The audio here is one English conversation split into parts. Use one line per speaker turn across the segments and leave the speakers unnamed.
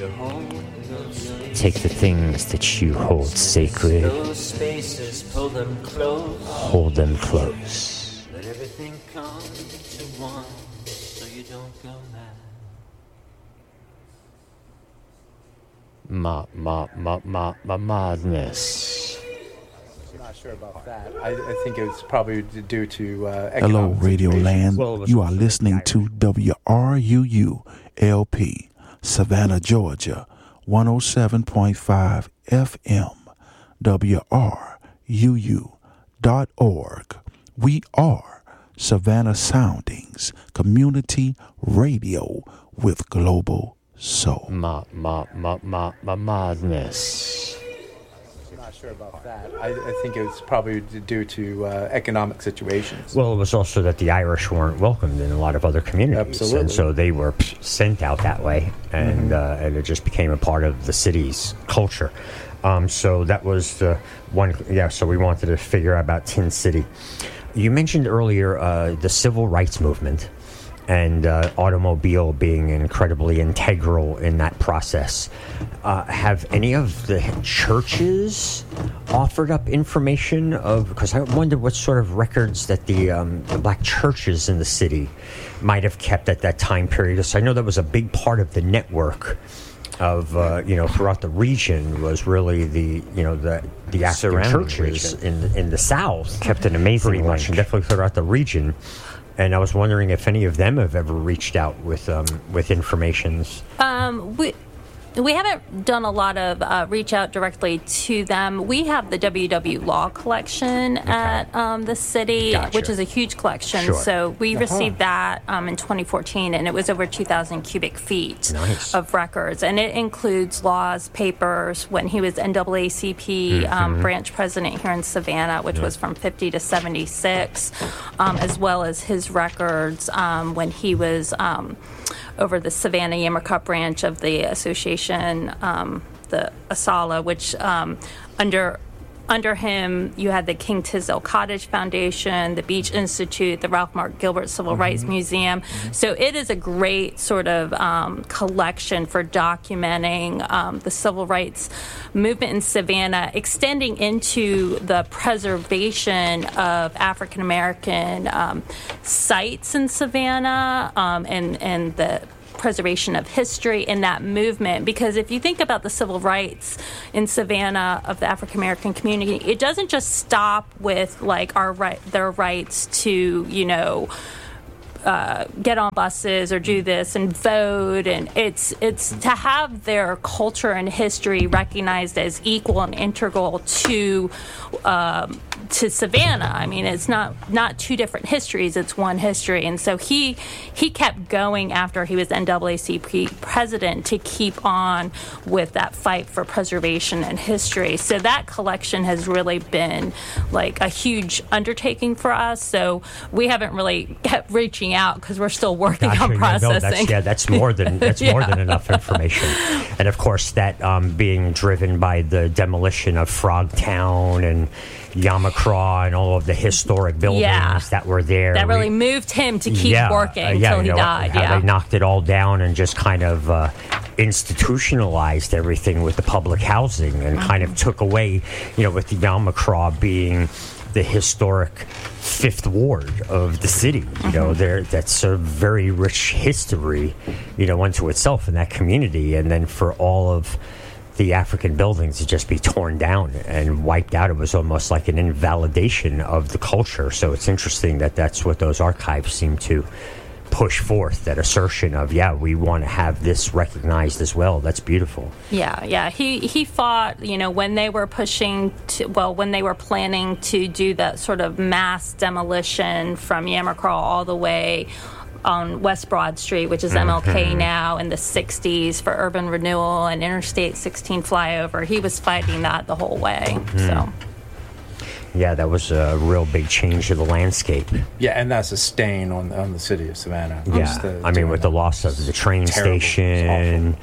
Take the things that you hold sacred, hold them close.
Let everything come to one so you don't go mad.
Madness.
I'm not sure about that. I think it's probably due to
Hello, Radio Land. You are listening to WRUU LP, Savannah, Georgia, 107.5 FM, WRUU.org. We are Savannah Soundings, community radio with global soul.
Madness.
I'm not sure about that. I think it's probably due to economic situations.
Well, it was also that the Irish weren't welcomed in a lot of other communities.
Absolutely.
And so they were sent out that way, and and it just became a part of the city's culture. So that was the one, so we wanted to figure out about Tin City. You mentioned earlier the civil rights movement and automobile being incredibly integral in that process. Have any of the churches offered up information of, because I wonder what sort of records that the black churches in the city might have kept at that time period. So I know that was a big part of the network of throughout the region, was really the African churches in the South
kept an amazing
pretty much, and definitely throughout the region. And I was wondering if any of them have ever reached out with informations.
We haven't done a lot of reach out directly to them. We have the WW Law collection at the city, which is a huge collection.
Sure.
So we received that in 2014, and it was over 2,000 cubic feet of records. And it includes Law's papers when he was NAACP branch president here in Savannah, which was from 50 to 76, as well as his records when he was over the Savannah Yammer branch of the association, the ASALA, which under him you had the King Tisdale Cottage Foundation, the Beach Institute, the Ralph Mark Gilbert Civil Rights Museum. So it is a great sort of collection for documenting the civil rights movement in Savannah, extending into the preservation of African American sites in Savannah and the preservation of history in that movement. Because if you think about the civil rights in Savannah of the African American community, it doesn't just stop with like their rights to get on buses or do this and vote, and it's to have their culture and history recognized as equal and integral to Savannah. I mean, it's not two different histories, it's one history. And so he kept going after he was NAACP president to keep on with that fight for preservation and history. So that collection has really been like a huge undertaking for us. So we haven't really kept reaching out because we're still working on processing.
That's more than enough information. And of course, that being driven by the demolition of Frogtown and Yamacraw and all of the historic buildings that were there.
That really moved him to keep working until he died.
How they knocked it all down and just kind of institutionalized everything with the public housing and kind of took away, with the Yamacraw being the historic Fifth Ward of the city. That's a very rich history, unto itself in that community. And then for all of the African buildings to just be torn down and wiped out, it was almost like an invalidation of the culture. So it's interesting that that's what those archives seem to push forth, that assertion of, we want to have this recognized as well. That's beautiful. He fought,
when they were when they were planning to do that sort of mass demolition from Yamacraw all the way on West Broad Street, which is MLK now, in the 60s for urban renewal and Interstate 16 flyover. He was fighting that the whole way. So.
Yeah, that was a real big change to the landscape.
Yeah, and that's a stain on the city of Savannah.
Yeah, with the loss of the train station,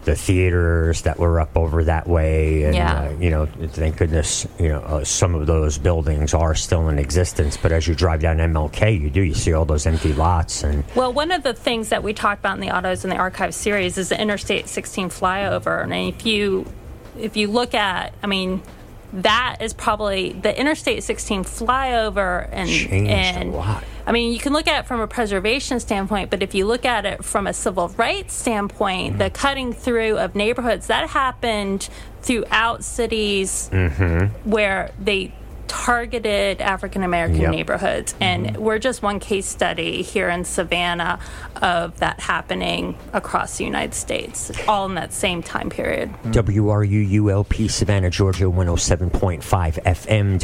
the theaters that were up over that way, and
Yeah.
thank goodness, some of those buildings are still in existence. But as you drive down MLK, you see all those empty lots. And
well, one of the things that we talked about in the Autos in the Archive series is the Interstate 16 flyover, and if you look at, I mean, that is probably the Interstate 16 flyover,
changed a lot.
I mean, you can look at it from a preservation standpoint, but if you look at it from a civil rights standpoint, the cutting through of neighborhoods, that happened throughout cities where they targeted African American neighborhoods. And we're just one case study here in Savannah of that happening across the United States, all in that same time period.
WRUULP Savannah, Georgia, 107.5 FM,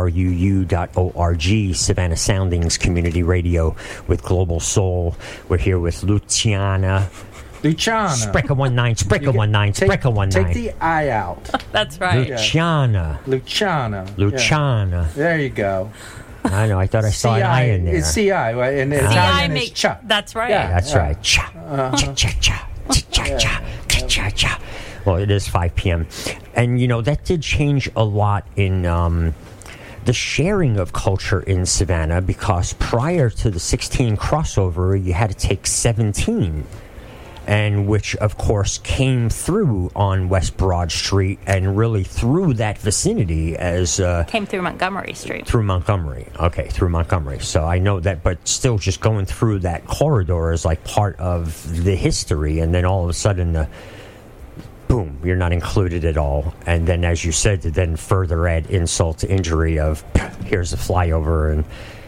WRUU.org, Savannah Soundings Community Radio with Global Soul. We're here with Luciana. Sprecher 19, Sprecher 19, Sprecher 19.
Take the I out.
That's right.
Luciana.
Luciana.
Luciana.
Yeah. There you go.
I know. I thought I saw an I in there.
It's CI, right? And Italian is cha.
That's right.
Yeah.
That's right. Cha. Cha, cha, cha. Cha, cha, cha. Cha, cha, cha. Well, it is 5 p.m. And, that did change a lot in the sharing of culture in Savannah, because prior to the 16 crossover, you had to take 17. And which, of course, came through on West Broad Street and really through that vicinity as...
came through Montgomery Street.
Through Montgomery. Okay, through Montgomery. So I know that, but still just going through that corridor is like part of the history. And then all of a sudden, boom, you're not included at all. And then, as you said, to then further add insult to injury of, here's a flyover and,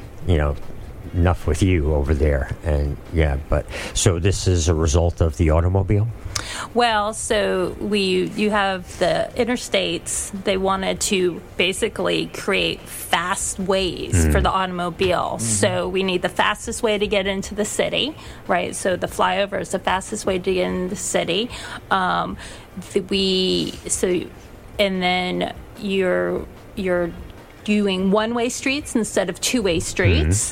enough with you over there. And but so this is a result of the automobile?
Well, so you have the interstates. They wanted to basically create fast ways for the automobile. So we need the fastest way to get into the city, right? So the flyover is the fastest way to get into the city. And then you're doing one-way streets instead of two-way streets.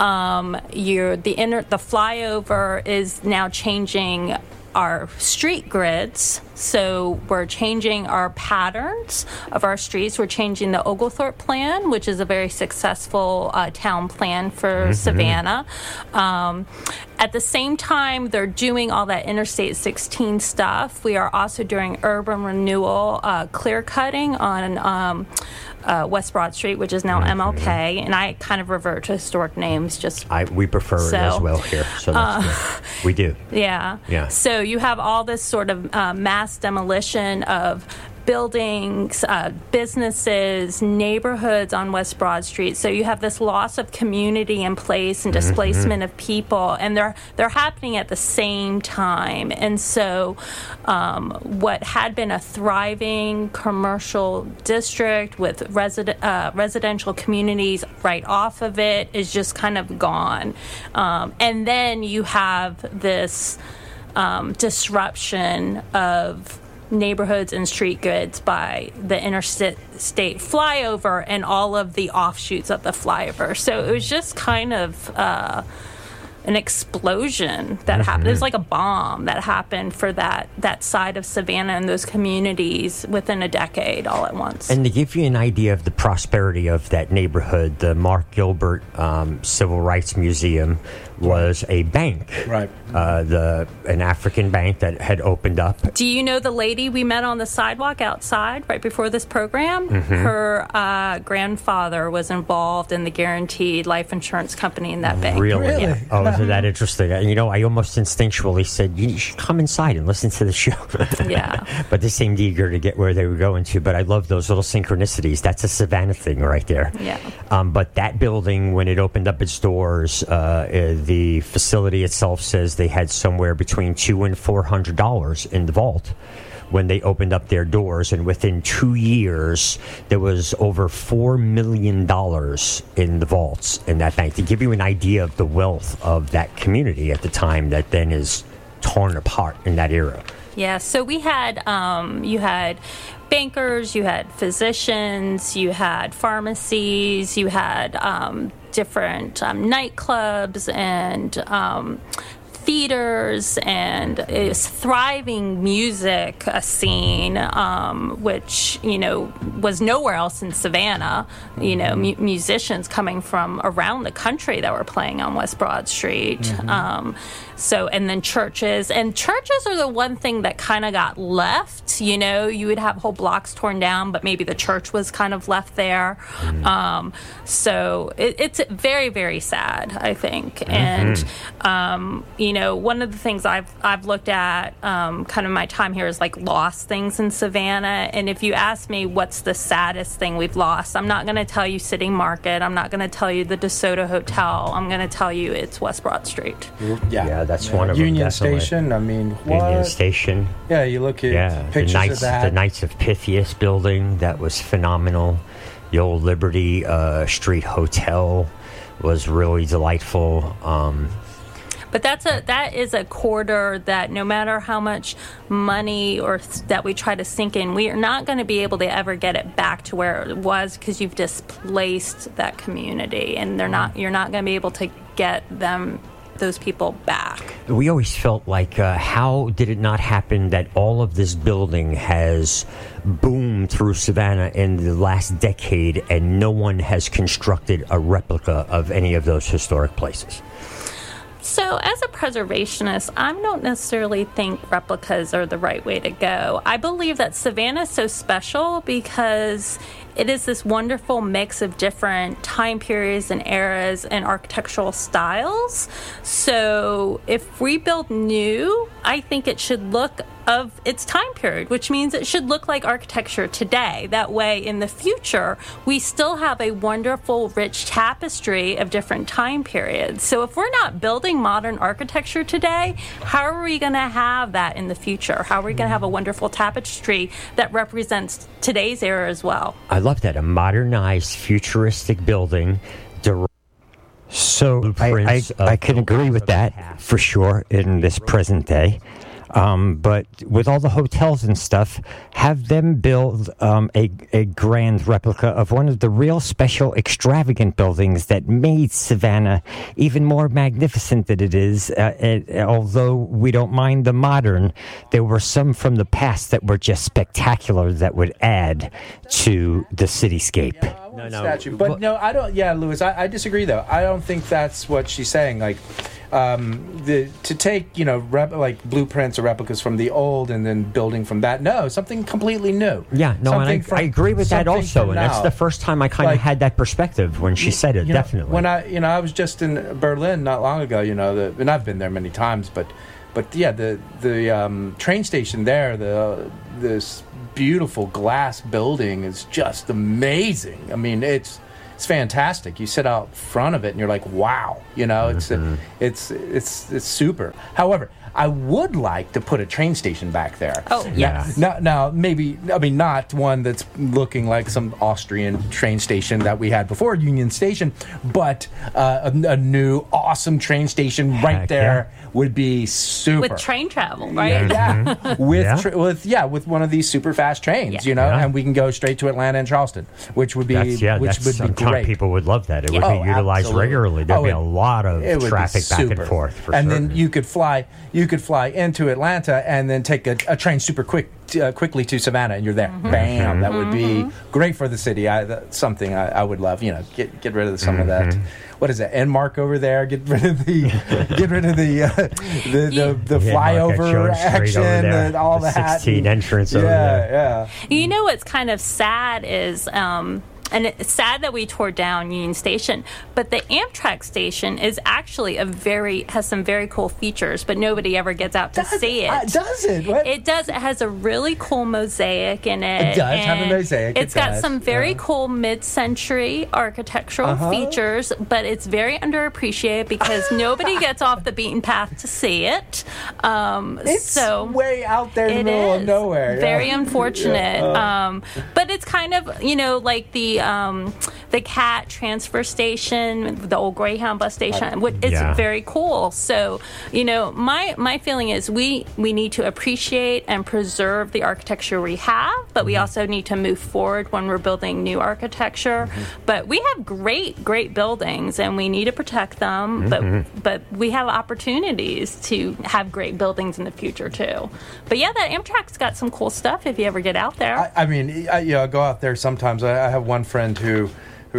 The flyover is now changing our street grids, so we're changing our patterns of our streets. We're changing the Oglethorpe plan, which is a very successful town plan for Savannah. At the same time, they're doing all that Interstate 16 stuff. We are also doing urban renewal clear cutting on West Broad Street, which is now MLK, and I kind of revert to historic names.
We prefer it as well here, so that's good. We do.
Yeah. So you have all this sort of mass demolition of buildings, businesses, neighborhoods on West Broad Street. So you have this loss of community in place and displacement of people, and they're happening at the same time. And so what had been a thriving commercial district with residential communities right off of it is just kind of gone. And then you have this disruption of neighborhoods and street grids by the interstate flyover and all of the offshoots of the flyover. So it was just kind of an explosion that happened. It was like a bomb that happened for that side of Savannah and those communities within a decade all at once.
And to give you an idea of the prosperity of that neighborhood, the Mark Gilbert Civil Rights Museum was a bank.
Right.
An African bank that had opened up.
Do you know the lady we met on the sidewalk outside right before this program? Her grandfather was involved in the Guaranteed Life Insurance Company in that bank.
Really?
Yeah.
Oh, isn't that interesting? I almost instinctually said, you should come inside and listen to the show.
Yeah.
But they seemed eager to get where they were going to. But I love those little synchronicities. That's a Savannah thing right there.
Yeah.
But that building, when it opened up its doors, the facility itself says they had somewhere between $200 and $400 in the vault when they opened up their doors, and within 2 years there was over $4 million in the vaults in that bank, to give you an idea of the wealth of that community at the time that then is torn apart in that era.
Yeah, so we had, you had bankers, you had physicians, you had pharmacies, you had different nightclubs and theaters and a thriving music scene, which, was nowhere else in Savannah. Musicians coming from around the country that were playing on West Broad Street. And then churches. And churches are the one thing that kind of got left. You would have whole blocks torn down, but maybe the church was kind of left there. So it's very, very sad, I think. And, one of the things I've looked at kind of my time here is like lost things in Savannah. And if you ask me what's the saddest thing we've lost, I'm not going to tell you City Market. I'm not going to tell you the DeSoto Hotel. I'm going to tell you it's West Broad Street.
Yeah, that's one of them.
Union
Definitely.
Station. I mean, what?
Union Station.
Yeah, you look at pictures of that.
The Knights of Pythias building, that was phenomenal. The old Liberty Street Hotel was really delightful.
But that is a corridor that no matter how much money that we try to sink in, we are not going to be able to ever get it back to where it was, because you've displaced that community, and you're not going to be able to get those people back.
We always felt like, how did it not happen that all of this building has boomed through Savannah in the last decade and no one has constructed a replica of any of those historic places?
So as a preservationist, I don't necessarily think replicas are the right way to go. I believe that Savannah is so special because it is this wonderful mix of different time periods and eras and architectural styles. So if we build new, I think it should look of its time period, which means it should look like architecture today. That way, in the future, we still have a wonderful, rich tapestry of different time periods. So if we're not building modern architecture today, how are we going to have that in the future? How are we going to have a wonderful tapestry that represents today's era as well?
I love that. A modernized, futuristic building.
So I can agree with that for sure in this present day. But with all the hotels and stuff, have them build a grand replica of one of the real special extravagant buildings that made Savannah even more magnificent than it is. Although we don't mind the modern, there were some from the past that were just spectacular that would add to the cityscape.
Statue. But no, I don't. Yeah, Louis, I disagree though. I don't think that's what she's saying. Like, to take like blueprints or replicas from the old and then building from that. No, something completely new.
Yeah, no, and I agree with that also. And that's the first time I kind of had that perspective when she said it. Definitely.
When I was just in Berlin not long ago. And I've been there many times, but yeah, the train station there, this beautiful glass building is just amazing. I mean, it's fantastic. You sit out front of it and you're like, wow, it's super. However, I would like to put a train station back there.
Oh, yes.
Now, maybe, not one that's looking like some Austrian train station that we had before Union Station, but a new, awesome train station right there would be super.
With train travel, right?
Yeah. With one of these super fast trains, and we can go straight to Atlanta and Charleston, which would be great.
People would love that. It would be utilized regularly. There'd be a lot of traffic back and forth. For
and then you could fly into Atlanta and then take a train super quickly to Savannah, and you're there. Bam! That would be great for the city. Something I would love. Get rid of some of that. What is it? Enmark over there. Get rid of the flyover action and all
the
that.
16 entrance over there.
Yeah. What's kind of sad is. And it's sad that we tore down Union Station, but the Amtrak station is actually has some very cool features, but nobody ever gets out to see it.
Does it? What?
It does. It has a really cool mosaic in it.
It does have a mosaic.
It's got some very cool mid-century architectural features, but it's very underappreciated because nobody gets off the beaten path to see it.
It's way out there in the middle of nowhere.
Very unfortunate. But it's kind of, like the the CAT transfer station, the old Greyhound bus station. It's
Yeah.
very cool. So, my feeling is we need to appreciate and preserve the architecture we have, but we also need to move forward when we're building new architecture. But we have great buildings, and we need to protect them. But we have opportunities to have great buildings in the future too. But yeah, that Amtrak's got some cool stuff if you ever get out there.
I mean, I go out there sometimes. I have one friend who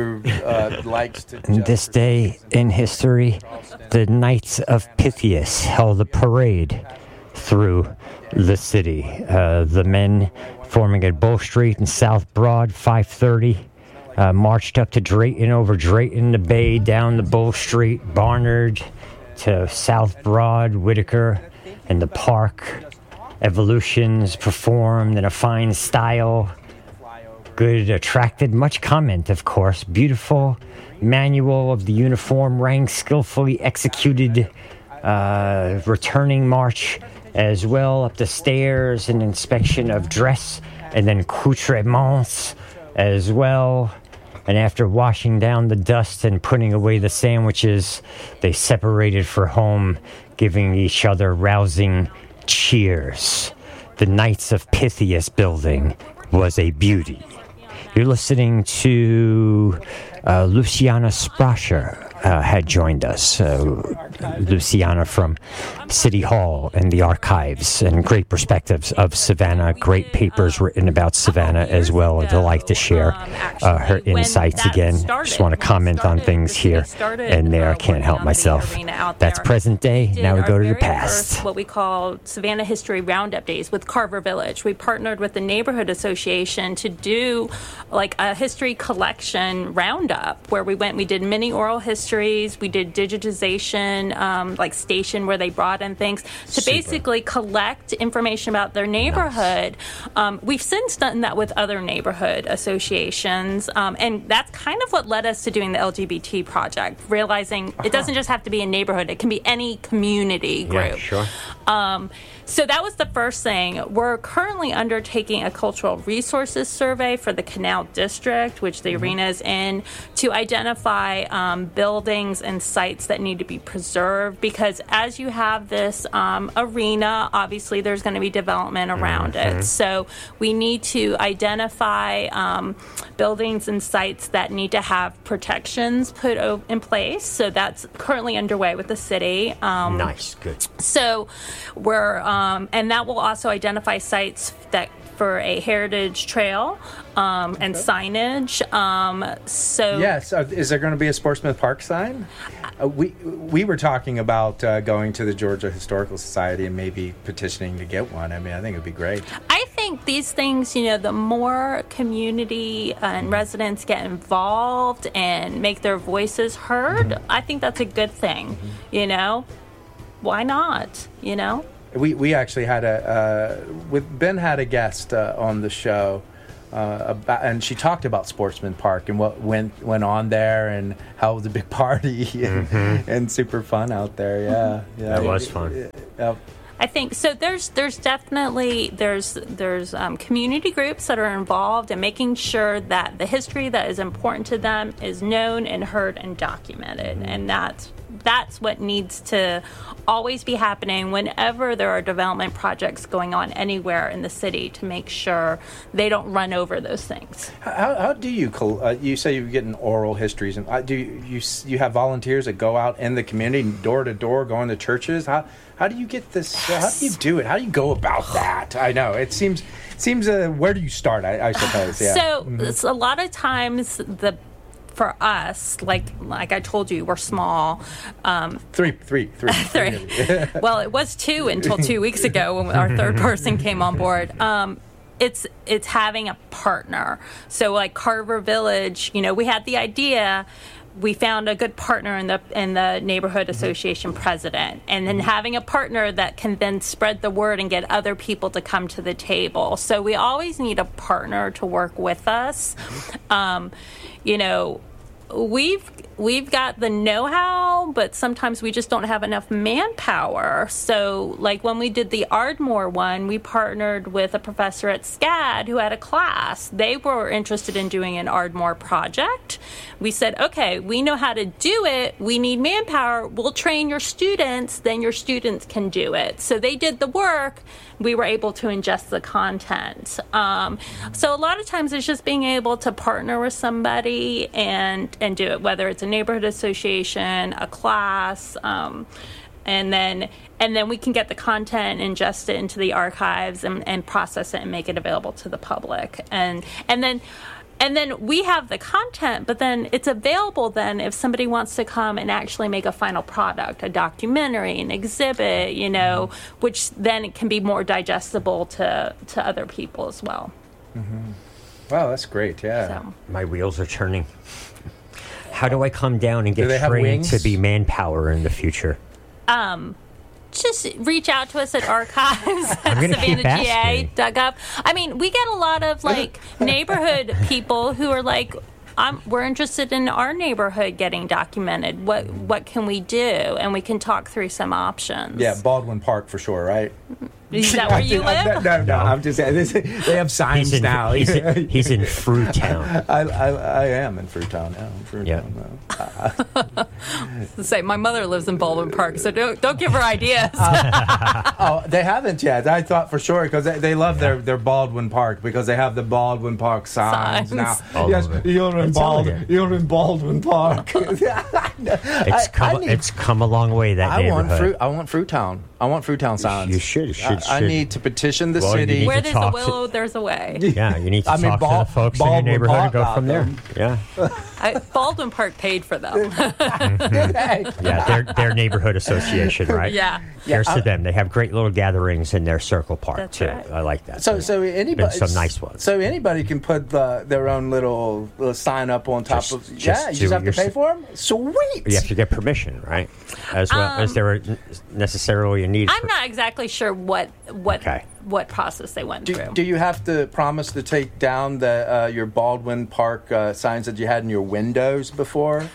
likes to.
This day in history, the Knights of Pythias held a parade through the city. The men forming at Bull Street and South Broad, 5:30, marched up to Drayton, over Drayton to Bay, down to Bull Street, Barnard to South Broad, Whitaker, and the park. Evolutions performed in a fine style. Good, attracted much comment, of course. Beautiful manual of the uniform rank, skillfully executed returning march as well, up the stairs, an inspection of dress and then accoutrements as well. And after washing down the dust and putting away the sandwiches, they separated for home, giving each other rousing cheers. The Knights of Pythias building was a beauty. You're listening to Luciana Sprasher had joined us. Luciana from City Hall and the archives, and great perspectives of Savannah, great papers written about Savannah as well. I'd like to share her insights again. Just want to comment on things here and there. I can't help myself. That's present day. Now we go to the past.
What we call Savannah History Roundup Days with Carver Village. We partnered with the Neighborhood Association to do like a history collection roundup where we did mini oral histories, we did digitization, like station where they brought in things to basically collect information about their neighborhood. Nice. We've since done that with other neighborhood associations, and that's kind of what led us to doing the LGBT project, realizing it doesn't just have to be a neighborhood, it can be any community group.
Yeah, sure.
So that was the first thing. We're currently undertaking a cultural resources survey for the Canal District, which the arena is in, to identify buildings and sites that need to be preserved, because as you have this arena, obviously there's going to be development around it. So we need to identify buildings and sites that need to have protections put in place. So that's currently underway with the city.
Nice, good.
So we're and that will also identify sites that for a heritage trail and signage. So
yes, is there going to be a Sportsman Park sign? We were talking about going to the Georgia Historical Society and maybe petitioning to get one. I mean, I think it would be great.
I think these things, the more community and residents get involved and make their voices heard, I think that's a good thing. Why not?
We actually had Ben had a guest on the show and she talked about Sportsman Park and what went on there and how it was a big party and super fun out there. Yeah,
That was fun.
I think so. There's definitely community groups that are involved in making sure that the history that is important to them is known and heard and documented, and that's what needs to always be happening whenever there are development projects going on anywhere in the city, to make sure they don't run over those things.
How do you you say you're getting oral histories, and do you have volunteers that go out in the community door to door, going to churches? How do you get this? How do you do it? How do you go about that? I know it seems. Where do you start? I suppose. Yeah.
So it's a lot of times for us, like I told you, we're small.
Three.
Well, it was 2 until 2 weeks ago when our third person came on board. It's having a partner. So like Carver Village, we had the idea. We found a good partner in the neighborhood association president, and then having a partner that can then spread the word and get other people to come to the table. So we always need a partner to work with us. we've got the know-how, but sometimes we just don't have enough manpower. So, like when we did the Ardmore one, we partnered with a professor at SCAD who had a class. They were interested in doing an Ardmore project. We said, okay, we know how to do it. We need manpower. We'll train your students. Then your students can do it. So they did the work. We were able to ingest the content. So a lot of times it's just being able to partner with somebody and do it, whether it's a neighborhood association, a class, and then we can get the content, ingest it into the archives, and process it and make it available to the public. And then we have the content, but then it's available then if somebody wants to come and actually make a final product, a documentary, an exhibit, which then it can be more digestible to other people as well.
Mm-hmm. Wow, that's great, yeah.
So.
My wheels are turning. How do I come down and get trained
wings?
to be manpower in the future?
Just reach out to us at archives at
I'm gonna keep asking.
SavannahGA.gov. I mean, we get a lot of neighborhood people who are like, we're interested in our neighborhood getting documented. What can we do? And we can talk through some options.
Yeah, Baldwin Park for sure, right?
Is that where you live?
No. I'm just saying. They have signs now.
He's in Fruitown.
I am in Fruitown. Yeah, I'm Fruitown.
To say, my mother lives in Baldwin Park, so don't give her ideas.
Oh, they haven't yet. I thought for sure because they love their Baldwin Park because they have the Baldwin Park signs now. Yes, you're in Baldwin Park.
It's come a long way. That neighborhood.
I want Fruitown. I want Fruitown signs.
You should.
I need to petition the city.
Where there's a will, there's a way.
Yeah, you need to talk to the folks in your neighborhood and go from there. Yeah.
Baldwin Park paid for them.
Yeah, their neighborhood association, right?
Yeah.
Here's to them. They have great little gatherings in their circle park too.
Right.
I like that.
So anybody,
been some nice ones.
So anybody can put their own little sign up on top of. You just have to pay for them. Sweet.
You have to get permission, right? As well as there necessarily a need.
I'm not exactly sure what process they went through.
Do you have to promise to take down your Baldwin Park signs that you had in your windows before?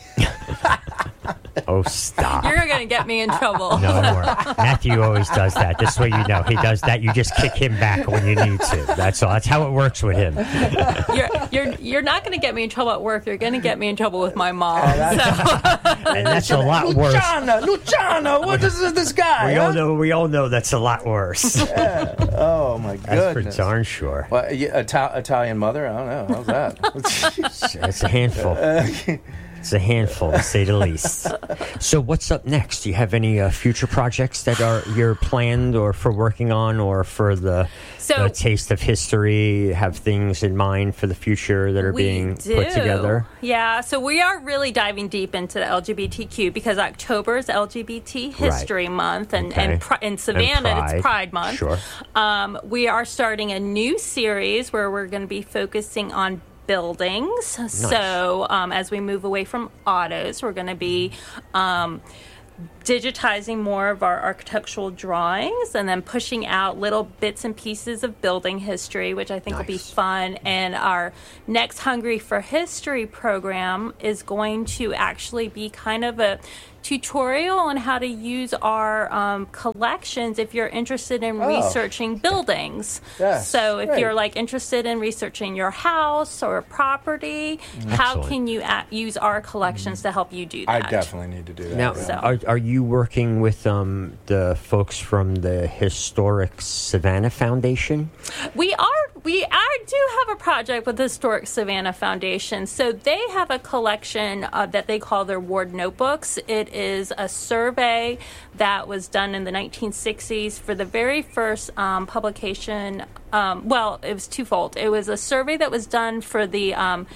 Oh, stop.
You're going to get me in trouble.
No more. Matthew always does that. This way you know. He does that. You just kick him back when you need to. That's all. That's how it works with him.
You're not going to get me in trouble at work. You're going to get me in trouble with my mom.
And that's a lot worse.
Luciana, what is this guy?
We all know that's a lot worse.
Yeah. Oh, my goodness.
That's for darn sure.
Well, Italian mother? I don't know. How's that?
It's a handful. It's a handful, to say the least. So what's up next? Do you have any future projects that you're planned or for working on or for the Taste of History? Have things in mind for the future that are being put together?
Yeah, so we are really diving deep into the LGBTQ because October is LGBT History Month and in Savannah it's Pride Month.
Sure.
We are starting a new series where we're going to be focusing on buildings. Nice. So as we move away from autos, we're going to be digitizing more of our architectural drawings and then pushing out little bits and pieces of building history, which I think will be fun. And our next Hungry for History program is going to actually be kind of a tutorial on how to use our collections if you're interested in researching buildings.
Yes,
so if you're interested in researching your house or property, how can you use our collections to help you do that?
I definitely need to do that.
Now, are you working with the folks from the Historic Savannah Foundation?
We are. I do have a project with the Historic Savannah Foundation. So they have a collection that they call their ward notebooks. It is a survey that was done in the 1960s for the very first publication. It was twofold. It was a survey that was done for the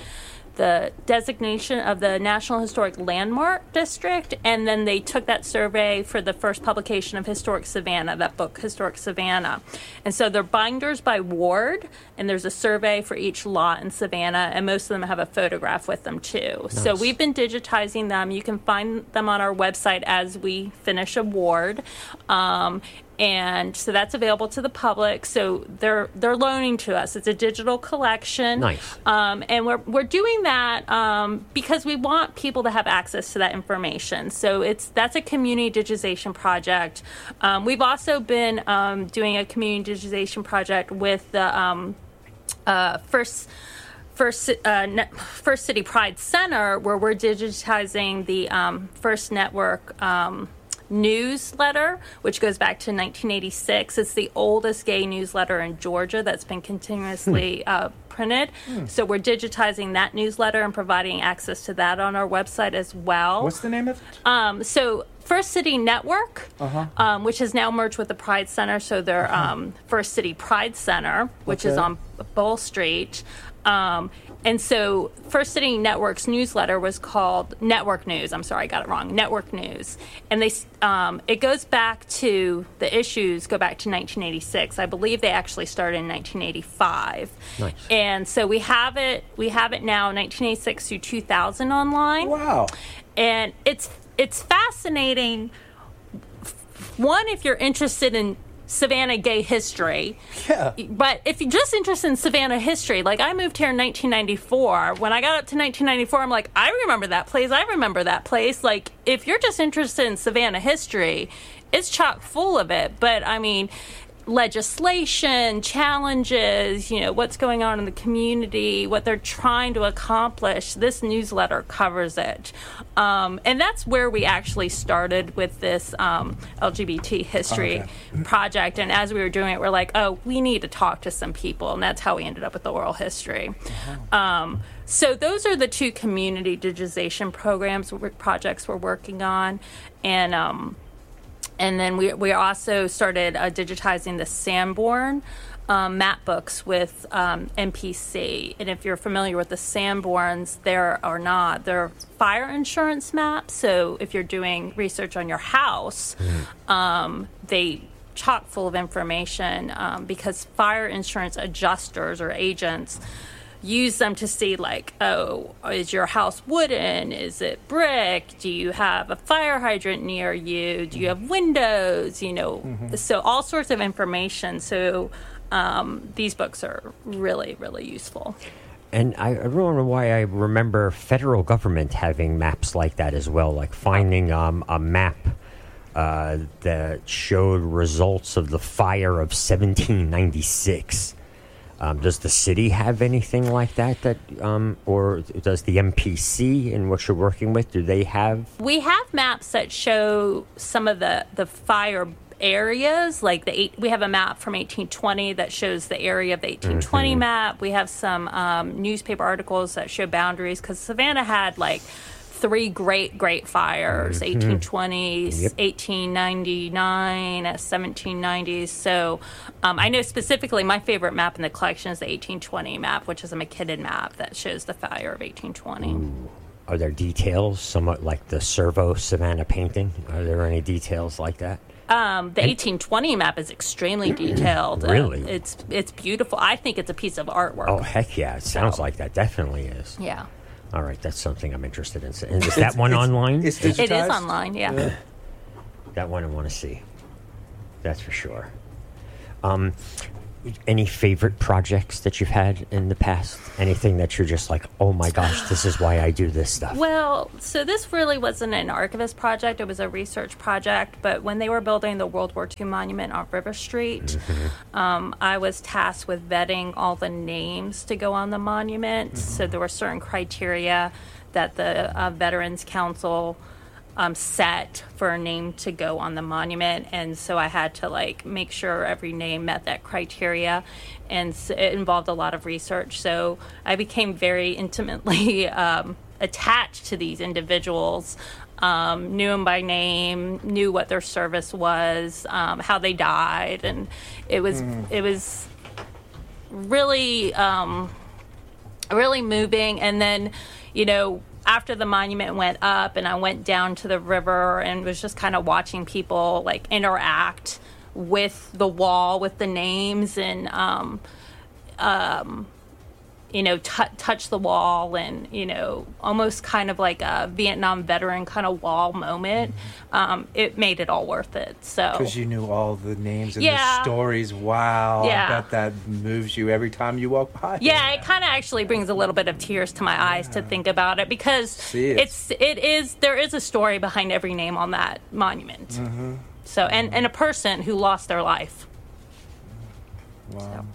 designation of the National Historic Landmark District, and then they took that survey for the first publication of Historic Savannah, that book, Historic Savannah. And so they're binders by ward, and there's a survey for each lot in Savannah, and most of them have a photograph with them too. Nice. So we've been digitizing them. You can find them on our website as we finish a ward. And so that's available to the public. So they're loaning to us. It's a digital collection.
Nice.
And we're doing that because we want people to have access to that information. So that's a community digitization project. We've also been doing a community digitization project with the First City Pride Center, where we're digitizing the First Network newsletter, which goes back to 1986. It's the oldest gay newsletter in Georgia that's been continuously printed. So we're digitizing that newsletter and providing access to that on our website as well.
What's the name of it?
So First City Network, which has now merged with the Pride Center. So they're First City Pride Center, which is on Bull Street. And so First City Network's newsletter was called Network News. I'm sorry, I got it wrong. Network News. And it goes back to, the issues go back to 1986. I believe they actually started in 1985.
Nice.
And so we have it now 1986 through 2000 online.
Wow.
And it's fascinating. One, if you're interested in Savannah gay history.
Yeah.
But if you're just interested in Savannah history, like I moved here in 1994. When I got up to 1994, I'm like, I remember that place. Like, if you're just interested in Savannah history, it's chock full of it. But I mean, legislation, challenges, what's going on in the community, what they're trying to accomplish, this newsletter covers it. And that's where we actually started with this LGBT history project. And as we were doing it, we're like, oh, we need to talk to some people. And that's how we ended up with the oral history. So those are the two community digitization projects we're working on. And then we also started digitizing the Sanborn map books with MPC. And if you're familiar with the Sanborns, they're fire insurance maps. So if you're doing research on your house, they chock full of information because fire insurance adjusters or agents use them to see, like, oh, is your house wooden? Is it brick? Do you have a fire hydrant near you? Do you have windows? So all sorts of information. So these books are really, really useful.
And I don't know why I remember federal government having maps like that as well, like finding a map that showed results of the fire of 1796. Does the city have anything like that, or does the MPC in what you're working with, do they have?
We have maps that show some of the fire areas, like we have a map from 1820 that shows the area of the 1820 map. We have some newspaper articles that show boundaries, because Savannah had like three great fires, 1820s, 1899, 1790s. So I know specifically my favorite map in the collection is the 1820 map, which is a McKinnon map that shows the fire of 1820.
Ooh. Are there details, somewhat like the Servo Savannah painting? Are there any details like that?
The 1820 map is extremely detailed.
Really?
It's beautiful. I think it's a piece of artwork.
Oh, heck yeah. It sounds like that. Definitely is.
Yeah.
All right, that's something I'm interested in. And is that one online?
It's digitized?
It is online, yeah.
That one I want to see. That's for sure. Any favorite projects that you've had in the past? Anything that you're just like, oh my gosh, this is why I do this stuff?
Well, so this really wasn't an archivist project. It was a research project. But when they were building the World War II monument on River Street, I was tasked with vetting all the names to go on the monument. So there were certain criteria that the Veterans Council set for a name to go on the monument, and so I had to make sure every name met that criteria, and so it involved a lot of research. So I became very intimately attached to these individuals, knew them by name, knew what their service was, how they died, and it was really really moving. And then after the monument went up and I went down to the river and was just kind of watching people interact with the wall, with the names. And touch the wall and, almost kind of like a Vietnam veteran kind of wall moment, it made it all worth it. So
because you knew all the names and
Yeah.
the stories. Wow.
Yeah.
I bet that moves you every time you walk by.
Yeah, it kind of actually brings a little bit of tears to my eyes to think about it, because
See it.
there is a story behind every name on that monument. So and a person who lost their life.
Wow.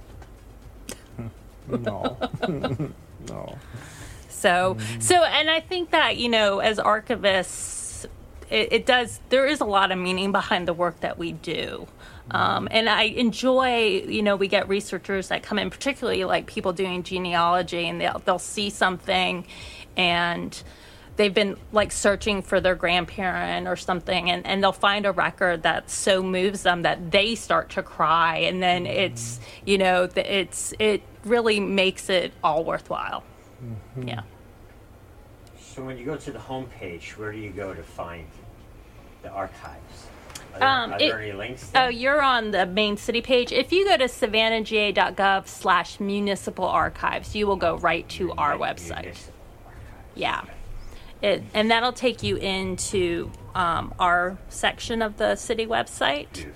No. No.
So and I think that, as archivists, there is a lot of meaning behind the work that we do. And I enjoy, we get researchers that come in, particularly like people doing genealogy, and they'll see something and they've been like searching for their grandparent or something, and they'll find a record that so moves them that they start to cry, and then it really makes it all worthwhile. Yeah.
So when you go to the homepage, where do you go to find the archives? Are there any links there?
Oh, you're on the main city page. If you go to savannahga.gov/municipal archives, you will go right to our website. Yeah. And that'll take you into our section of the city website.
Beautiful.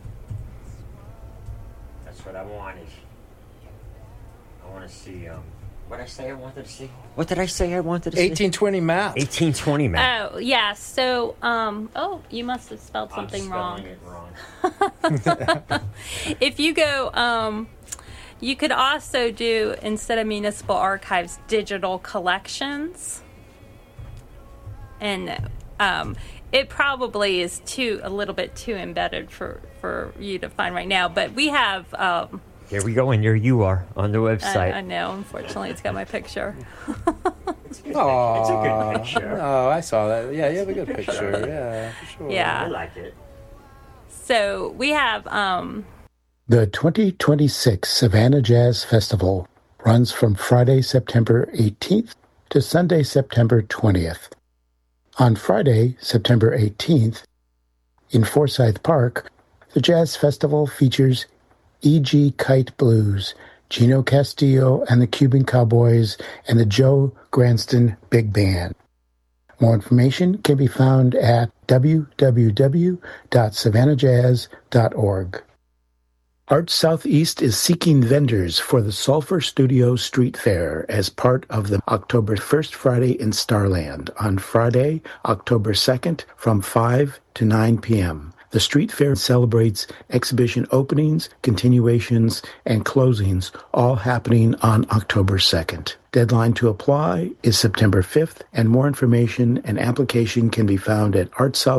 That's what I wanted. I want to see, what did I say I wanted to see? What did I say I wanted to see?
1820 map.
1820 map.
Oh, yeah. So, you must have spelled something wrong.
I'm spelling it wrong.
If you go, you could also do, instead of municipal archives, digital collections. And it probably is a little bit too embedded for you to find right now. But we have...
Here we go, and here you are on the website.
I know, unfortunately, it's got my picture.
It's a good picture.
Oh, I saw that. Yeah, you have a good picture. Yeah, for sure.
Yeah.
I like it.
So we have...
The 2026 Savannah Jazz Festival runs from Friday, September 18th to Sunday, September 20th. On Friday, September 18th, in Forsyth Park, the Jazz Festival features E.G. Kite Blues, Gino Castillo and the Cuban Cowboys, and the Joe Granston Big Band. More information can be found at www.savannahjazz.org. Arts Southeast is seeking vendors for the Sulphur Studio Street Fair as part of the October 1st Friday in Starland on Friday, October 2nd from 5 to 9 p.m. The street fair celebrates exhibition openings, continuations, and closings, all happening on October 2nd. Deadline to apply is September 5th, and more information and application can be found at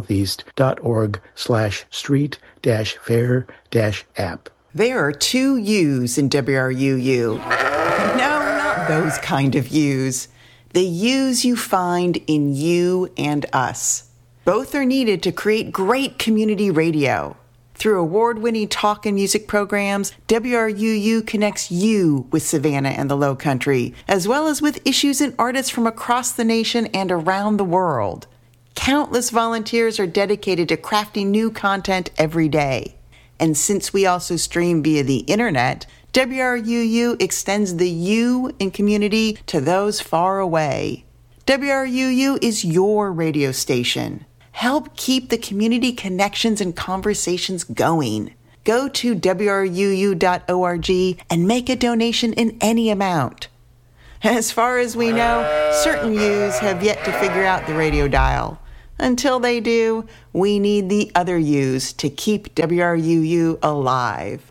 artsoutheast.org/street-fair-app.
There are two U's in WRUU. No, not those kind of U's. The U's you find in you and us. Both are needed to create great community radio. Through award-winning talk and music programs, WRUU connects you with Savannah and the Lowcountry, as well as with issues and artists from across the nation and around the world. Countless volunteers are dedicated to crafting new content every day. And since we also stream via the internet, WRUU extends the you in community to those far away. WRUU is your radio station. Help keep the community connections and conversations going. Go to WRUU.org and make a donation in any amount. As far as we know, certain U's have yet to figure out the radio dial. Until they do, we need the other U's to keep WRUU alive.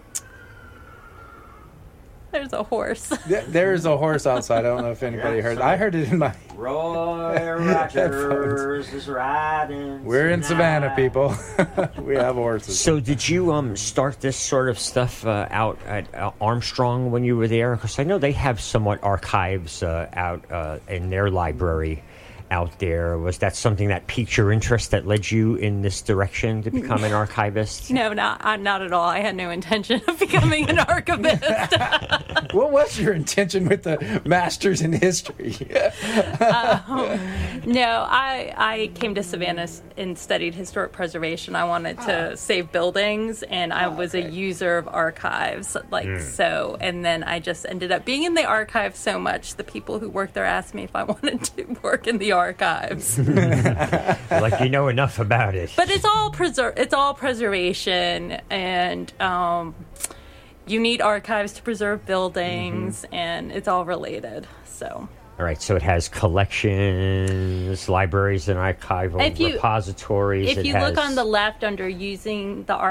There's a horse.
There's a horse outside. I don't know if anybody heard. I heard it in my...
Roy Rogers is riding.
We're in Savannah, people. We have horses.
So did you start this sort of stuff out at Armstrong when you were there? Because I know they have somewhat archives out in their library. out there. Was that something that piqued your interest that led you in this direction to become an archivist?
No, not at all. I had no intention of becoming an archivist.
What was your intention with the master's in history?
No, I came to Savannah and studied historic preservation. I wanted to save buildings, and I was a user of archives, so. And then I just ended up being in the archives so much. The people who worked there asked me if I wanted to work in the archives.
Like you know enough about it.
But it's all preservation, and you need archives to preserve buildings, and it's all related. So.
All right, so it has collections, libraries, and archival repositories.
If you look on the left under using the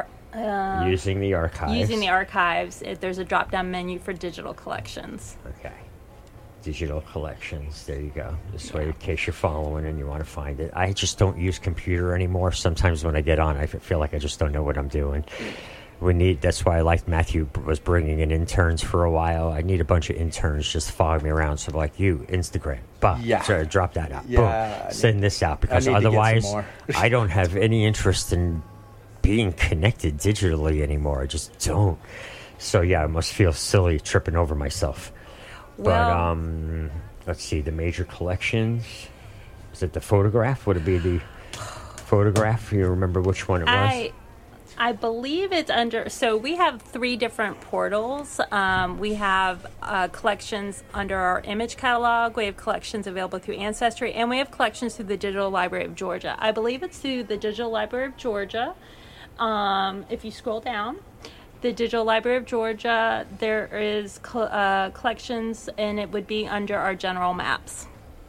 archives, there's a drop-down menu for digital collections.
Okay. Digital collections. There you go. This way, in case you're following and you want to find it. I just don't use computer anymore. Sometimes when I get on, I feel like I just don't know what I'm doing. That's why I liked Matthew was bringing in interns for a while. I need a bunch of interns just following me around. So like you, Instagram, so drop that out.
Yeah,
boom, send this out, because otherwise I don't have any interest in being connected digitally anymore. I just don't. So yeah, I must feel silly tripping over myself. But let's see, the major collections. Is it the photograph? Would it be the photograph? You remember which one it was?
I believe it's under. So we have 3 different portals. We have collections under our image catalog. We have collections available through Ancestry, and we have collections through the Digital Library of Georgia. I believe it's through the Digital Library of Georgia. If you scroll down, the Digital Library of Georgia, there is collections, and it would be under our general maps.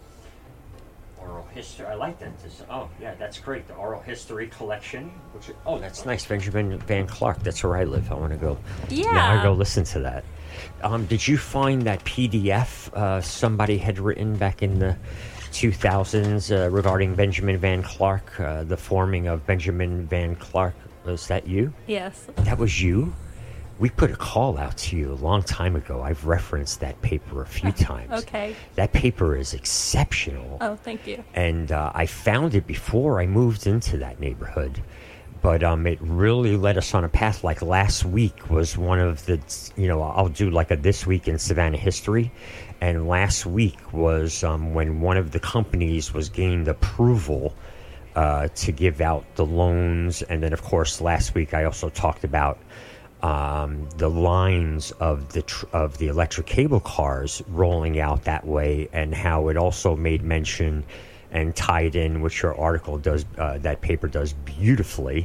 Oral history. I like that. That's great. The oral history collection. That's nice. Benjamin Van Clark. That's where I live. I want to go.
Yeah.
Now I go listen to that. Did you find that PDF somebody had written back in the 2000s regarding Benjamin Van Clark, the forming of Benjamin Van Clark? Was that you?
Yes.
That was you? We put a call out to you a long time ago. I've referenced that paper a few times.
Okay.
That paper is exceptional.
Oh, thank you.
And I found it before I moved into that neighborhood. But it really led us on a path. Like last week was one of the, I'll do like a This Week in Savannah History. And last week was when one of the companies was gained approval to give out the loans. And then, of course, last week I also talked about the lines of the electric cable cars rolling out that way, and how it also made mention and tied in, which your article does, that paper does beautifully.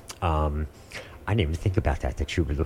I didn't even think about that you were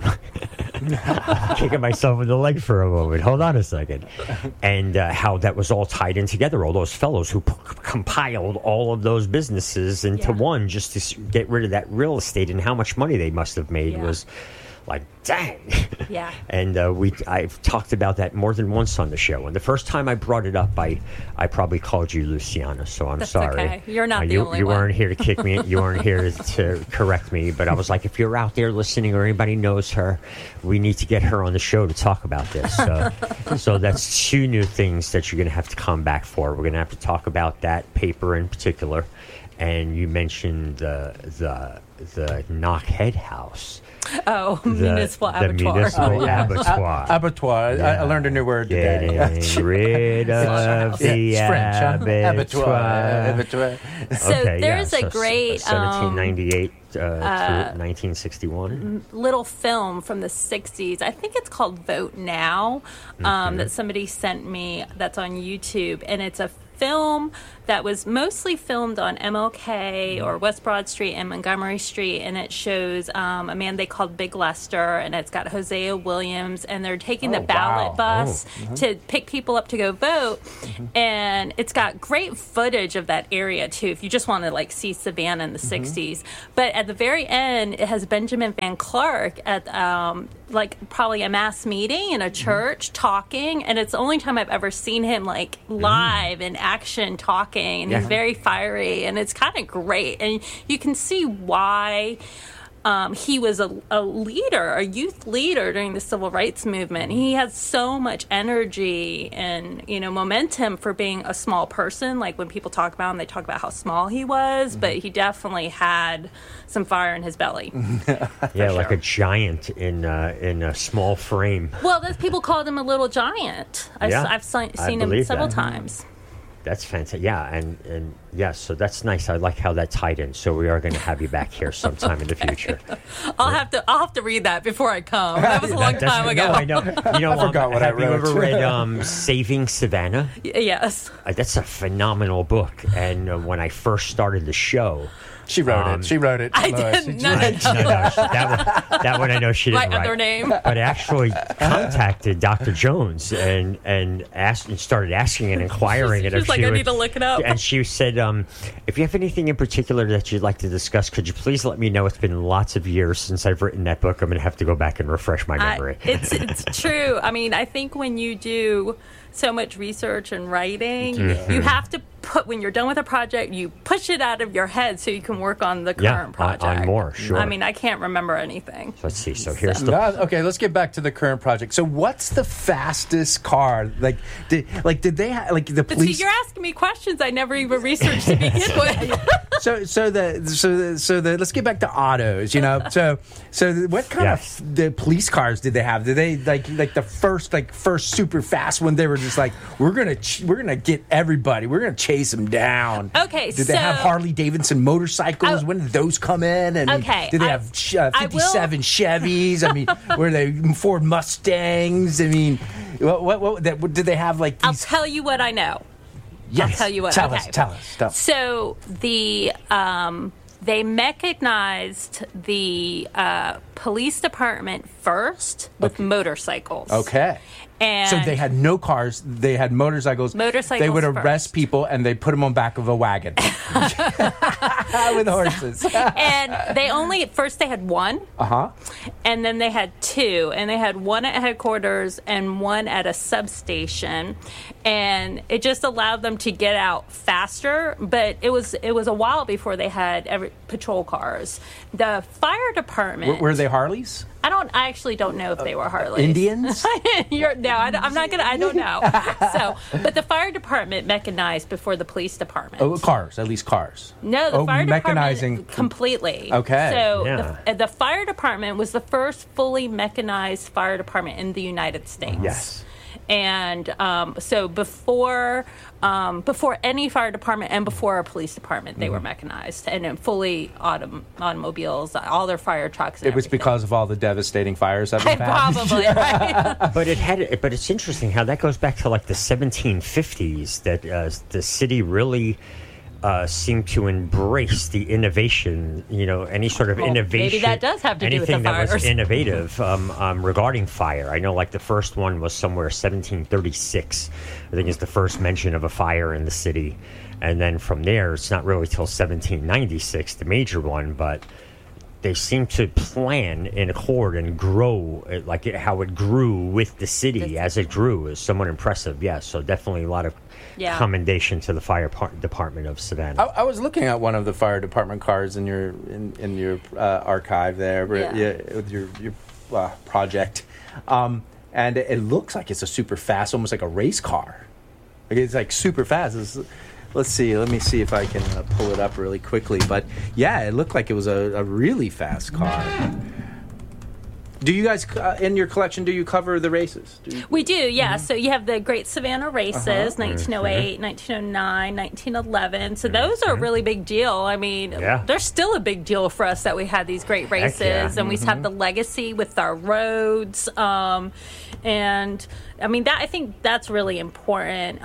kicking myself in the leg for a moment. Hold on a second. And how that was all tied in together, all those fellows who compiled all of those businesses into one just to get rid of that real estate, and how much money they must have made was like, dang.
Yeah.
And I've talked about that more than once on the show. And the first time I brought it up, I probably called you Luciana, so I'm sorry.
Okay. You're not the only
you
one.
You weren't here to kick me. You weren't here to correct me. But I was like, if you're out there listening or anybody knows her, we need to get her on the show to talk about this. So that's 2 new things that you're going to have to come back for. We're going to have to talk about that paper in particular. And you mentioned the Knockhead House.
Municipal abattoir.
The municipal abattoir.
Abattoir. I learned a new word today.
Getting rid of the
French, huh?
abattoir.
So there's a great
1798 through 1961
little film from the 60s. I think it's called Vote Now, that somebody sent me, that's on YouTube, and it's a film that was mostly filmed on MLK or West Broad Street and Montgomery Street, and it shows a man they called Big Lester, and it's got Hosea Williams, and they're taking the ballot bus to pick people up to go vote, and it's got great footage of that area too, if you just want to like see Savannah in the 60s. But at the very end, it has Benjamin Van Clark at like probably a mass meeting in a church talking, and it's the only time I've ever seen him like live in action talking, and he's very fiery, and it's kind of great, and you can see why he was a leader, a youth leader during the civil rights movement. He had so much energy and, momentum for being a small person. Like when people talk about him, they talk about how small he was, but he definitely had some fire in his belly.
Yeah, like a giant in a small frame.
Well, people called him a little giant. I've seen him several times.
That's fantastic. Yeah, and yeah, so that's nice. I like how that tied in. So we are going to have you back here sometime in the future.
I'll have to read that before I come. That was a long time ago.
No, I know.
I forgot what I wrote.
Have you ever read Saving Savannah?
Yes.
That's a phenomenal book. And when I first started the show,
she wrote it. She wrote it.
I didn't. No.
That one I know she didn't
write.
Right
under name.
But I actually contacted Dr. Jones and started asking and inquiring.
She was like, I need to look it up.
And she said, if you have anything in particular that you'd like to discuss, could you please let me know? It's been lots of years since I've written that book. I'm going to have to go back and refresh my memory.
It's true. I mean, I think when you do so much research and writing, you have to when you're done with a project, you push it out of your head so you can work on the current project.
On more, sure.
I mean, I can't remember anything.
Let's see. So here's the...
Okay, let's get back to the current project. So what's the fastest car? Did they have, the police...
But see, you're asking me questions I never even researched to begin with.
So let's get back to autos, So what kind of the police cars did they have? Did they like the first super fast one? They were just like, we're gonna get everybody. We're gonna chase them down.
Okay,
did they have Harley Davidson motorcycles? When did those come in? And did they have 57 Chevys? I mean, were they Ford Mustangs? I mean, what did they have these?
I'll tell you what I know.
Yes.
I'll tell you what.
Tell us.
So they mechanized the police department first with motorcycles.
Okay.
And
so they had no cars. They had motorcycles. They would arrest people and they put them on back of a wagon with horses.
And at first they had one. And then they had two. And they had one at headquarters and one at a substation. And it just allowed them to get out faster. But it was a while before they had patrol cars. The fire department.
Were they Harleys?
I actually don't know if they were Harleys.
Indians?
I'm not gonna. I don't know. But the fire department mechanized before the police department.
Oh, cars, at least cars.
No, the fire
mechanizing
department completely.
Okay.
So the fire department was the first fully mechanized fire department in the United States.
Yes.
And so before any fire department and before a police department, they were mechanized and in fully automobiles, all their fire trucks.
It was because of all the devastating fires that we've had.
Probably, right?
But it's interesting how that goes back to the 1750s that the city really seemed to embrace the innovation, any sort of innovation.
Maybe that does have to do with the fires.
Anything that was innovative regarding fire. I know the first one was somewhere 1736, I think is the first mention of a fire in the city. And then from there, it's not really till 1796, the major one, but they seem to plan in accord and grow how it grew with the city as it grew is somewhat impressive. Yeah, so definitely a lot of commendation to the fire department of Savannah.
I was looking at one of the fire department cars in your archive there, with your project, and it looks like it's a super fast, almost like a race car. It's super fast. Let's see. Let me see if I can pull it up really quickly. But yeah, it looked like it was a really fast car. Do you guys, in your collection, do you cover the races?
We do, yeah. So you have the Great Savannah Races, 1908, 1909, 1911. So those are a really big deal. I mean, they're still a big deal for us that we had these great races. And we have the legacy with our roads. And, I mean, I think that's really important.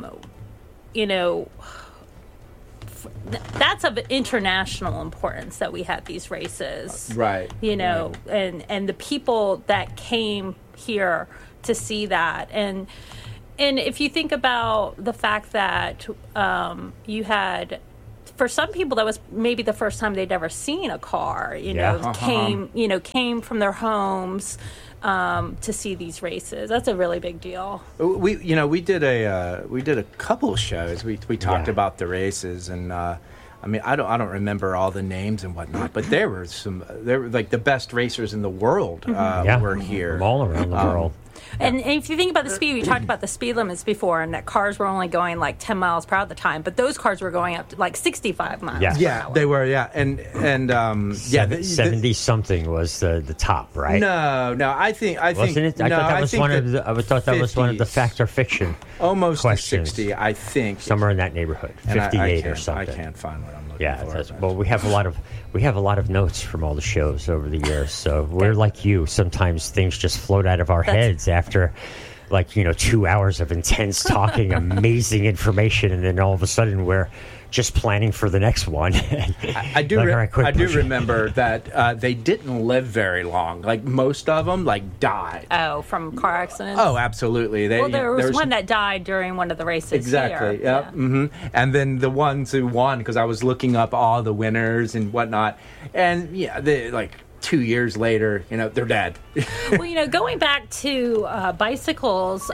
That's of international importance that we had these races,
right?
And the people that came here to see that, and if you think about the fact that you had, for some people, that was maybe the first time they'd ever seen a car. Came from their homes. To see these races, that's a really big deal.
We did a couple shows. We talked about the races, and I mean, I don't remember all the names and whatnot, but there were like the best racers in the world were here.
From all around the world.
And if you think about the speed, we talked about the speed limits before, and that cars were only going like 10 miles per hour at the time, but those cars were going up to like 65 miles per hour.
They were, and
70 something was the top, right?
No, I think
wasn't it? I thought that was one of the. I thought that was one of the fact or fiction.
Almost
questions.
60, I think.
Somewhere in that neighborhood, 58 or something.
I can't find what I'm looking for.
Well, we have a lot of notes from all the shows over the years. So we're like you. Sometimes things just float out of our heads after, 2 hours of intense talking, amazing information, and then all of a sudden we're just planning for the next one.
I do remember that they didn't live very long. Like most of them, died.
Oh, from car accidents?
Oh, absolutely.
There was one that died during one of the races.
Exactly.
Here.
Yeah. Mm-hmm. And then the ones who won, because I was looking up all the winners and whatnot, and they 2 years later, they're dead.
Well, going back to bicycles,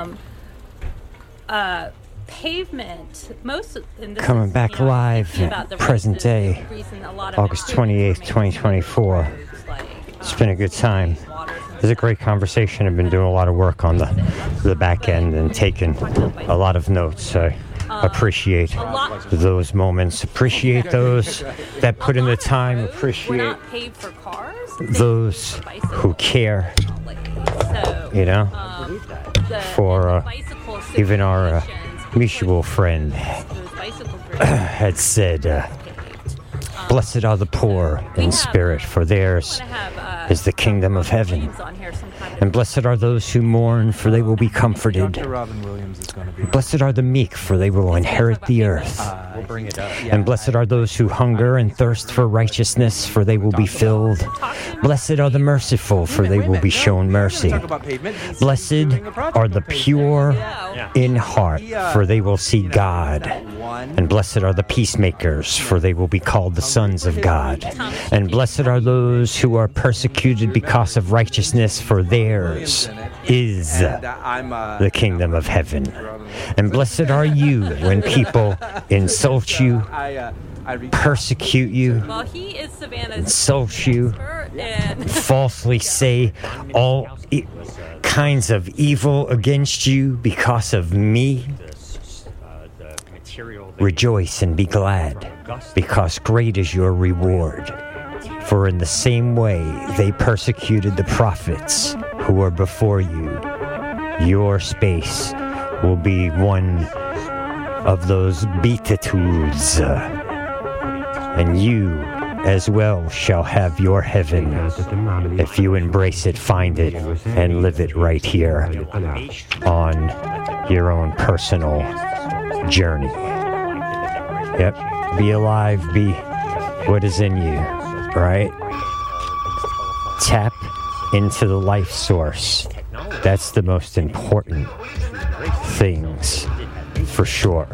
pavement,
coming back live, present day, August 28th, 2024. It's been a good time. It's a great conversation. I've been doing a lot of work on the back end and taking a lot of notes. I appreciate those moments. Appreciate those that put in the time. Appreciate
not paid for cars,
those who care. For even our mutual friend had said, blessed are the poor in spirit, for theirs is the kingdom of heaven. And blessed are those who mourn, for they will be comforted. Blessed are the meek, for they will inherit the earth. And blessed are those who hunger and thirst for righteousness, for they will be filled. Blessed are the merciful, for they will be shown mercy. Blessed are the pure in heart, for they will see God. And blessed are the peacemakers, for they will be called the sons of God. And blessed are those who are persecuted because of righteousness, for theirs is the kingdom of heaven. And blessed are you when people insult you, persecute you, insult you, falsely say all kinds of evil against you because of me. Rejoice and be glad, because great is your reward. For in the same way they persecuted the prophets who were before you, your space will be one of those beatitudes, and you as well shall have your heaven if you embrace it, find it, and live it right here on your own personal journey. Yep. Be alive, be what is in you, right? Tap into the life source. That's the most important things, for sure.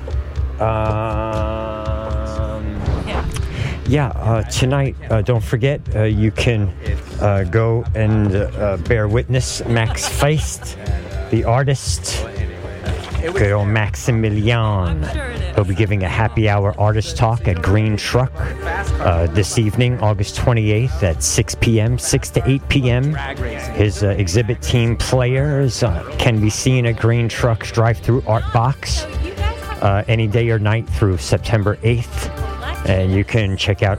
Tonight, don't forget, you can go and bear witness. Max Feist, the artist, good old Maximilian. He'll be giving a happy hour artist talk at Green Truck this evening, August 28th at 6 p.m., 6 to 8 p.m. His exhibit team players can be seen at Green Truck's drive-through art box any day or night through September 8th. And you can check out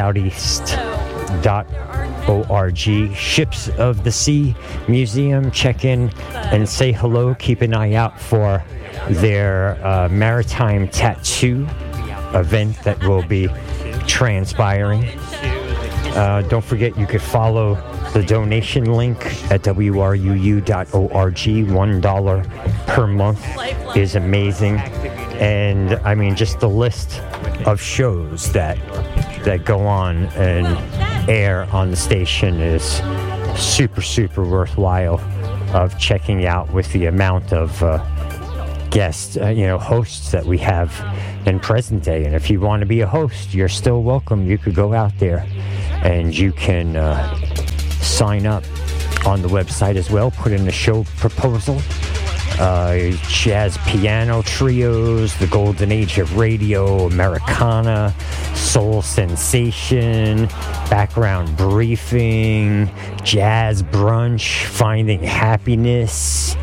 artsoutheast.org. Ships of the Sea Museum. Check in and say hello. Keep an eye out for their maritime tattoo event that will be transpiring. Don't forget, you could follow the donation link at wruu.org. $1 per month is amazing. And I mean, just the list of shows that go on and air on the station is super worthwhile of checking out, with the amount of guests, hosts that we have in present day. And if you want to be a host, you're still welcome. You could go out there and you can sign up on the website as well, put in a show proposal, jazz piano trios, the golden age of radio, Americana, soul sensation, background briefing, jazz brunch, finding happiness,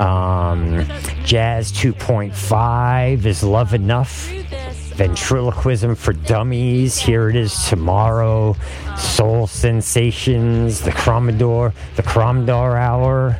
jazz 2.5, is love enough? Ventriloquism for Dummies, Here It Is Tomorrow, Soul Sensations, the Cromdor Hour,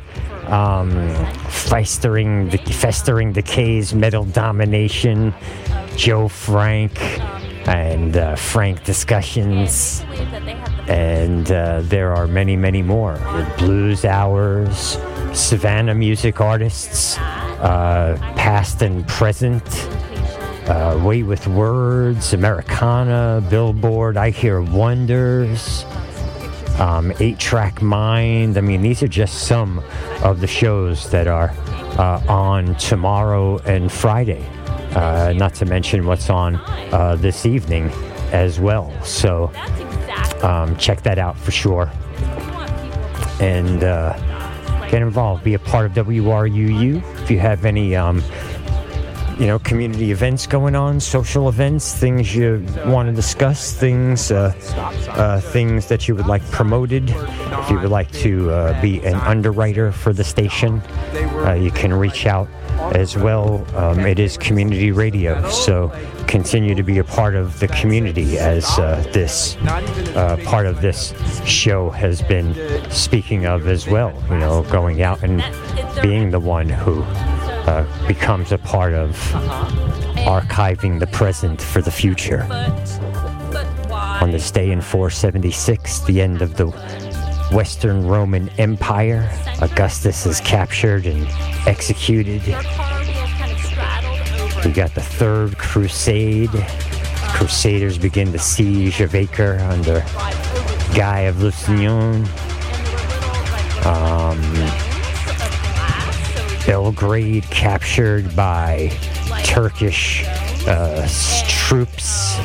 Festering Decays, Metal Domination, Joe Frank, and Frank Discussions, and there are many, many more. The Blues Hours, Savannah Music Artists, past and present, Way with Words, Americana, Billboard, I Hear Wonders, 8-Track Mind. I mean, these are just some of the shows that are on tomorrow and Friday, not to mention what's on this evening as well. So check that out for sure. And get involved. Be a part of WRUU. If you have any community events going on, social events, things you want to discuss, things that you would like promoted. If you would like to be an underwriter for the station, you can reach out as well. It is community radio, so continue to be a part of the community, as this part of this show has been speaking of as well. Going out and being the one who becomes a part of archiving the present for the future. On this day in 476, the end of the Western Roman Empire, Augustus is captured and executed. We got the Third Crusade. Crusaders begin the siege of Acre under Guy of Lusignan. Belgrade captured by Turkish troops.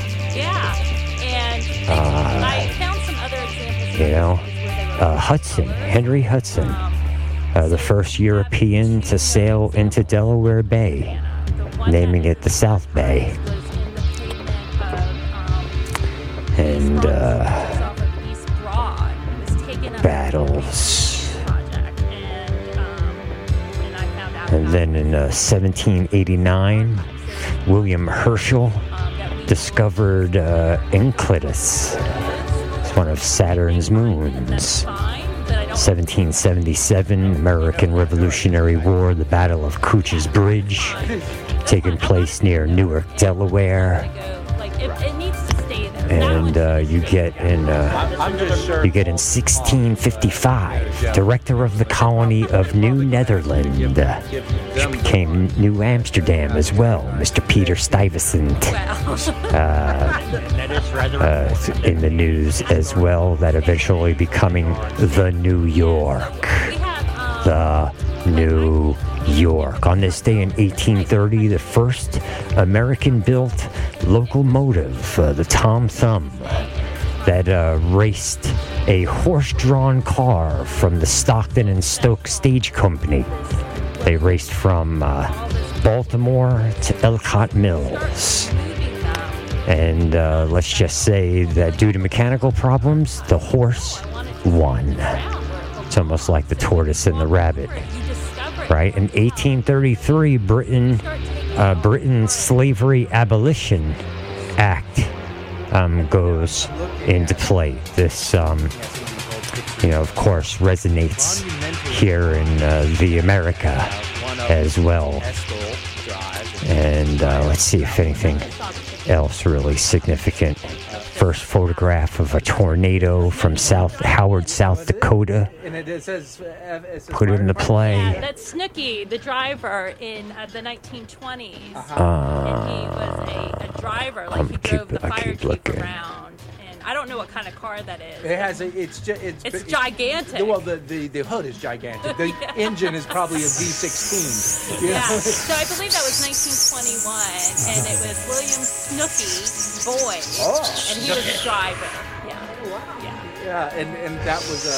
I found some other examples.
Henry Hudson, the first European to sail into Delaware Bay, naming it the South Bay. And battles. And then in 1789, William Herschel discovered Enceladus. It's one of Saturn's moons. 1777, American Revolutionary War, the Battle of Cooch's Bridge, taking place near Newark, Delaware. And you get in 1655, director of the colony of New Netherland, which became New Amsterdam as well, Mr. Peter Stuyvesant, in the news as well, that eventually becoming the New York. The New York. On this day in 1830, the first American-built locomotive, the Tom Thumb, that raced a horse-drawn car from the Stockton and Stoke Stage Company. They raced from Baltimore to Ellicott Mills. And let's just say that due to mechanical problems, the horse won. It's almost like the tortoise and the rabbit. Right? In 1833, Britain's Slavery Abolition Act goes into play. This, of course, resonates here in the America as well. And let's see if anything else really significant. First photograph of a tornado from Howard, South Dakota.
And it says,
put it into play.
Yeah, that's Snooky, the driver in the 1920s. And he was a driver, like he drove the fire jeep around. And I don't know what kind of car that is.
It has
it's gigantic.
Well, the hood is gigantic. The engine is probably a V16.
Yeah. So I believe that was 1921, and it was William Snooky Boyd, and he was a driver. Yeah.
Wow. Yeah, and that was